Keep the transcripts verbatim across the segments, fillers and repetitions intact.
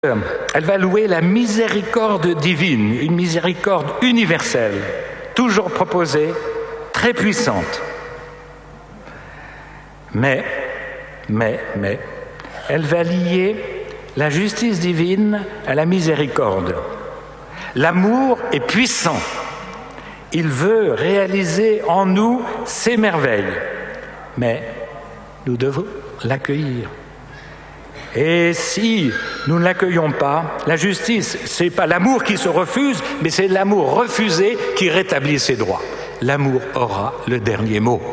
Elle va louer la miséricorde divine, une miséricorde universelle, toujours proposée, très puissante. Mais, mais, mais, elle va lier la justice divine à la miséricorde. L'amour est puissant. Il veut réaliser en nous ses merveilles. Mais nous devons l'accueillir. Et si nous ne l'accueillons pas, la justice, ce n'est pas l'amour qui se refuse, mais c'est l'amour refusé qui rétablit ses droits. L'amour aura le dernier mot.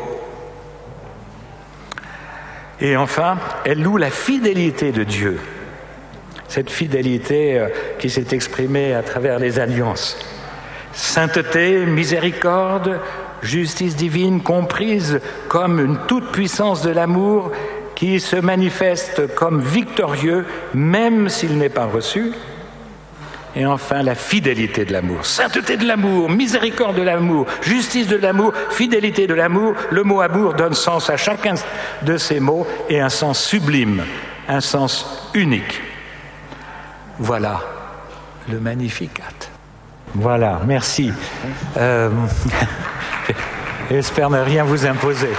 Et enfin, elle loue la fidélité de Dieu. Cette fidélité qui s'est exprimée à travers les alliances. Sainteté, miséricorde, justice divine comprise comme une toute-puissance de l'amour qui se manifeste comme victorieux, même s'il n'est pas reçu. Et enfin, la fidélité de l'amour. Sainteté de l'amour, miséricorde de l'amour, justice de l'amour, fidélité de l'amour. Le mot amour donne sens à chacun de ces mots et un sens sublime, un sens unique. Voilà le Magnificat. Voilà, merci. Euh, j'espère ne rien vous imposer.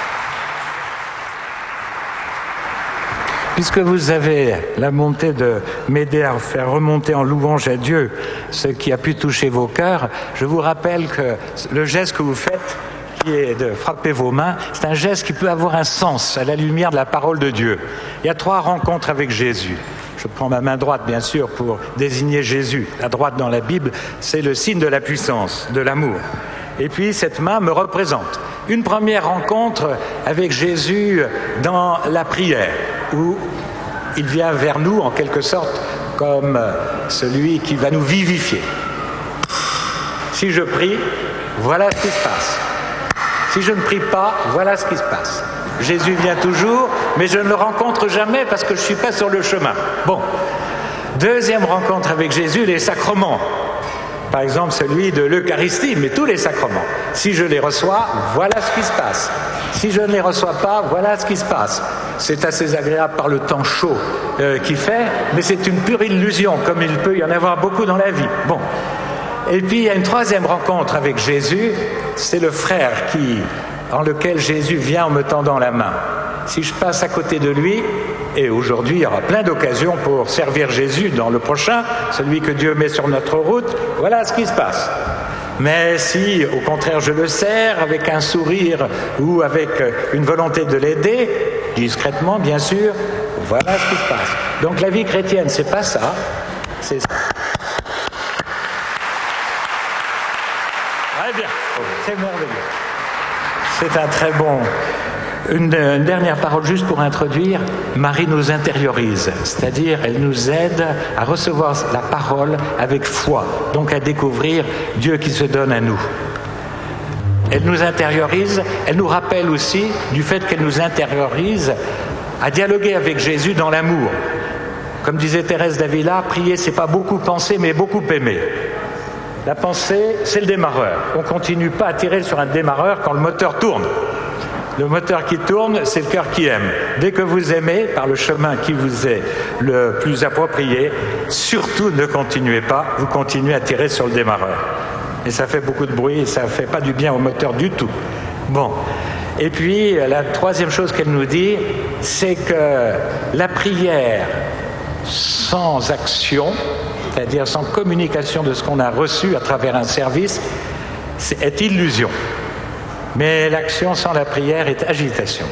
Puisque vous avez la bonté de m'aider à faire remonter en louange à Dieu ce qui a pu toucher vos cœurs, je vous rappelle que le geste que vous faites, qui est de frapper vos mains, c'est un geste qui peut avoir un sens à la lumière de la parole de Dieu. Il y a trois rencontres avec Jésus. Je prends ma main droite, bien sûr, pour désigner Jésus. La droite dans la Bible, c'est le signe de la puissance, de l'amour. Et puis, cette main me représente. Une première rencontre avec Jésus dans la prière, où il vient vers nous, en quelque sorte, comme celui qui va nous vivifier. Si je prie, voilà ce qui se passe. Si je ne prie pas, voilà ce qui se passe. Jésus vient toujours, mais je ne le rencontre jamais parce que je ne suis pas sur le chemin. Bon. Deuxième rencontre avec Jésus, les sacrements. Par exemple, celui de l'Eucharistie, mais tous les sacrements. Si je les reçois, voilà ce qui se passe. Si je ne les reçois pas, voilà ce qui se passe. C'est assez agréable par le temps chaud euh, qu'il fait, mais c'est une pure illusion, comme il peut y en avoir beaucoup dans la vie. Bon. Et puis, il y a une troisième rencontre avec Jésus, c'est le frère qui, en lequel Jésus vient en me tendant la main. Si je passe à côté de lui, et aujourd'hui il y aura plein d'occasions pour servir Jésus dans le prochain, celui que Dieu met sur notre route, voilà ce qui se passe. Mais si, au contraire, je le sers avec un sourire ou avec une volonté de l'aider, discrètement bien sûr, voilà ce qui se passe. Donc la vie chrétienne, c'est pas ça, c'est ça. Très bien, c'est merveilleux. C'est un très bon... Une, une dernière parole juste pour introduire. Marie nous intériorise, c'est-à-dire elle nous aide à recevoir la parole avec foi, donc à découvrir Dieu qui se donne à nous. Elle nous intériorise, elle nous rappelle aussi du fait qu'elle nous intériorise à dialoguer avec Jésus dans l'amour. Comme disait Thérèse d'Avila, prier c'est pas beaucoup penser mais beaucoup aimer. La pensée, c'est le démarreur. On ne continue pas à tirer sur un démarreur quand le moteur tourne. Le moteur qui tourne, c'est le cœur qui aime. Dès que vous aimez, par le chemin qui vous est le plus approprié, surtout ne continuez pas, vous continuez à tirer sur le démarreur. Et ça fait beaucoup de bruit et ça ne fait pas du bien au moteur du tout. Bon. Et puis, la troisième chose qu'elle nous dit, c'est que la prière sans action, c'est-à-dire sans communication de ce qu'on a reçu à travers un service, est illusion. Mais l'action sans la prière est agitation.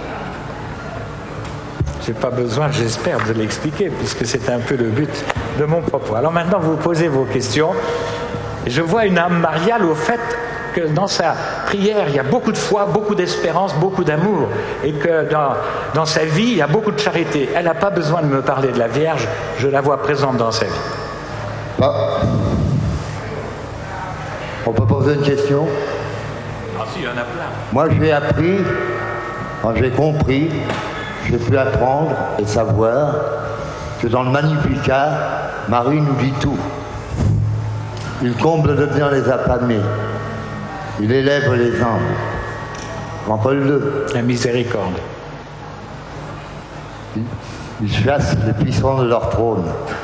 Je n'ai pas besoin, j'espère, de l'expliquer, puisque c'est un peu le but de mon propos. Alors maintenant, vous posez vos questions. Je vois une âme mariale au fait que dans sa prière, il y a beaucoup de foi, beaucoup d'espérance, beaucoup d'amour, et que dans, dans sa vie, il y a beaucoup de charité. Elle n'a pas besoin de me parler de la Vierge, je la vois présente dans sa vie. Ah. On peut poser une question ? Ah si, il y en a plein. Moi, j'ai appris, quand j'ai compris, j'ai pu apprendre et savoir que dans le Magnificat, Marie nous dit tout. Il comble de bien les affamés. Il élève les âmes. Jean-Paul deux. La miséricorde. Il, il chasse les puissants de leur trône.